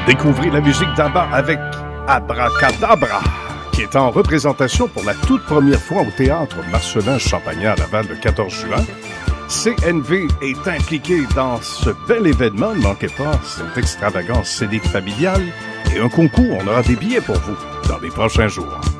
Découvrez la musique d'Abba avec Abracadabra, qui est en représentation pour la toute première fois au Théâtre Marcelin Champagnat à Laval le 14 juin. CNV est impliqué dans ce bel événement. Ne manquez pas cette extravagance scénique familiale et un concours. On aura des billets pour vous dans les prochains jours.